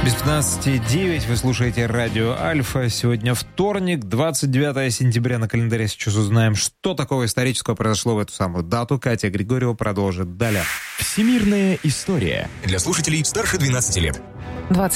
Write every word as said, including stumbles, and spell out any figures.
Без пятнадцати девять вы слушаете радио Альфа. Сегодня вторник, двадцать девятое сентября на календаре. Сейчас узнаем, что такого исторического произошло в эту самую дату. Катя Григорьева продолжит далее. Всемирная история. Для слушателей старше двенадцати лет.